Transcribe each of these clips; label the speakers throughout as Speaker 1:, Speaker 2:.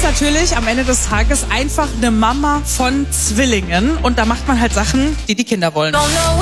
Speaker 1: natürlich am Ende des Tages einfach eine Mama von Zwillingen. Und da macht man halt Sachen, die die Kinder wollen.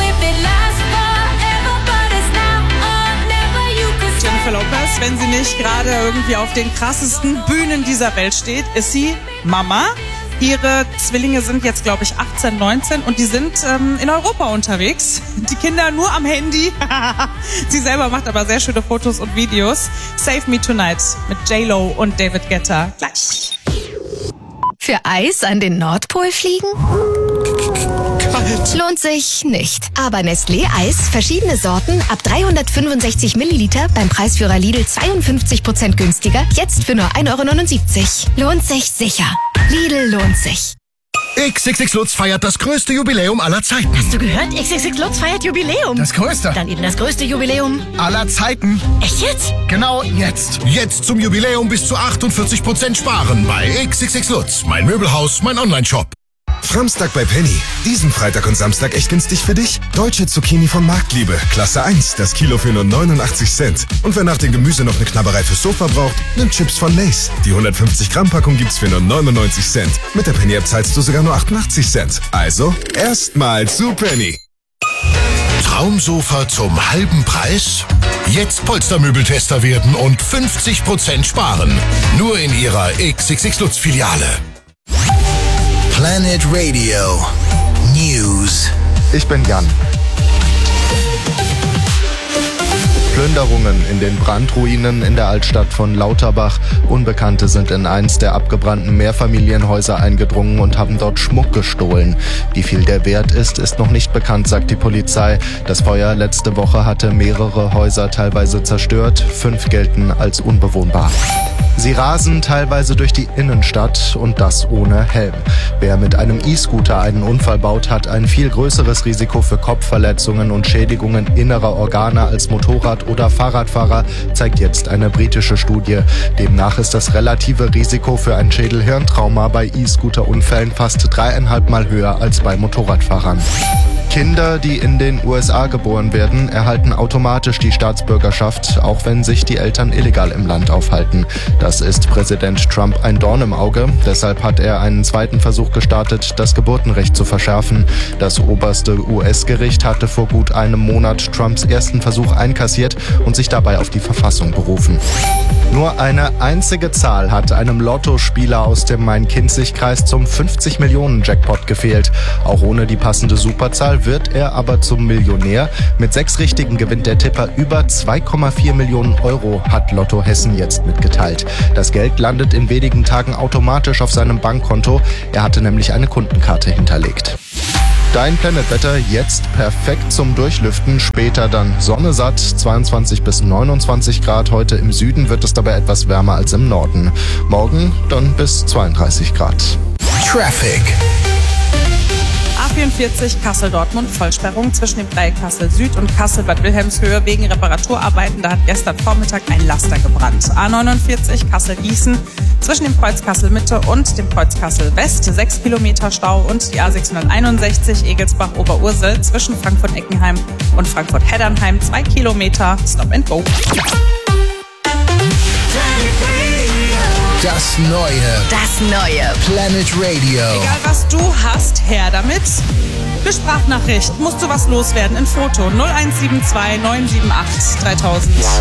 Speaker 1: Jennifer Lopez, wenn sie nicht gerade irgendwie auf den krassesten Bühnen dieser Welt steht, ist sie Mama. Ihre Zwillinge sind jetzt, glaube ich, 18, 19 und die sind in Europa unterwegs. Die Kinder nur am Handy. Sie selber macht aber sehr schöne Fotos und Videos. Save Me Tonight mit J-Lo und David Guetta. Gleich.
Speaker 2: Für Eis an den Nordpol fliegen?
Speaker 3: Kalt.
Speaker 2: Lohnt sich nicht. Aber Nestlé Eis, verschiedene Sorten, ab 365 Milliliter, beim Preisführer Lidl 52% günstiger, jetzt für nur 1,79 €. Lohnt sich sicher. Lidl lohnt sich.
Speaker 3: XXX Lutz feiert das größte Jubiläum aller Zeiten.
Speaker 4: Hast du gehört? XXX Lutz feiert Jubiläum.
Speaker 3: Das größte?
Speaker 4: Dann eben das größte Jubiläum
Speaker 3: aller Zeiten.
Speaker 4: Echt jetzt?
Speaker 3: Genau jetzt. Jetzt zum Jubiläum bis zu 48% sparen bei XXX Lutz. Mein Möbelhaus, mein Onlineshop. Samstag bei Penny. Diesen Freitag und Samstag echt günstig für dich? Deutsche Zucchini von Marktliebe. Klasse 1. Das Kilo für nur 89 Cent. Und wer nach dem Gemüse noch eine Knabberei fürs Sofa braucht, nimmt Chips von Lay's. Die 150 Gramm Packung gibt's für nur 99 Cent. Mit der Penny App zahlst du sogar nur 88 Cent. Also, erstmal zu Penny. Traumsofa zum halben Preis? Jetzt Polstermöbeltester werden und 50% sparen. Nur in ihrer XXX Lutz Filiale.
Speaker 5: Planet Radio News.
Speaker 6: Ich bin Jan. Plünderungen in den Brandruinen in der Altstadt von Lauterbach. Unbekannte sind in eins der abgebrannten Mehrfamilienhäuser eingedrungen und haben dort Schmuck gestohlen. Wie viel der Wert ist, ist noch nicht bekannt, sagt die Polizei. Das Feuer letzte Woche hatte mehrere Häuser teilweise zerstört. 5 gelten als unbewohnbar. Sie rasen teilweise durch die Innenstadt und das ohne Helm. Wer mit einem E-Scooter einen Unfall baut, hat ein viel größeres Risiko für Kopfverletzungen und Schädigungen innerer Organe als Motorrad- oder Fahrradfahrer, zeigt jetzt eine britische Studie. Demnach ist das relative Risiko für ein Schädel-Hirntrauma bei E-Scooter-Unfällen fast 3,5 Mal höher als bei Motorradfahrern. Kinder, die in den USA geboren werden, erhalten automatisch die Staatsbürgerschaft, auch wenn sich die Eltern illegal im Land aufhalten. Das ist Präsident Trump ein Dorn im Auge. Deshalb hat er einen zweiten Versuch gestartet, das Geburtenrecht zu verschärfen. Das oberste US-Gericht hatte vor gut einem Monat Trumps ersten Versuch einkassiert und sich dabei auf die Verfassung berufen. Nur eine einzige Zahl hat einem Lottospieler aus dem Main-Kinzig-Kreis zum 50-Millionen-Jackpot gefehlt. Auch ohne die passende Superzahl wird er aber zum Millionär. Mit 6 Richtigen gewinnt der Tipper über 2,4 Millionen Euro, hat Lotto Hessen jetzt mitgeteilt. Das Geld landet in wenigen Tagen automatisch auf seinem Bankkonto. Er hatte nämlich eine Kundenkarte hinterlegt. Dein Planetwetter jetzt perfekt zum Durchlüften, später dann Sonne satt, 22 bis 29 Grad. Heute im Süden wird es dabei etwas wärmer als im Norden. Morgen dann bis 32 Grad.
Speaker 5: Traffic.
Speaker 1: A44 Kassel-Dortmund, Vollsperrung zwischen dem Dreieck Kassel-Süd und Kassel-Bad Wilhelmshöhe wegen Reparaturarbeiten. Da hat gestern Vormittag ein Laster gebrannt. A49 Kassel-Gießen zwischen dem Kreuz Kassel-Mitte und dem Kreuz Kassel-West 6 Kilometer Stau und die A661 Egelsbach-Oberursel zwischen Frankfurt-Eckenheim und Frankfurt-Heddernheim 2 Kilometer Stop and Go.
Speaker 5: Das neue
Speaker 2: Planet
Speaker 5: Radio.
Speaker 1: Egal was du hast, her damit. Eine Sprachnachricht. Musst du was loswerden? Ein Foto. 0172 978 3000.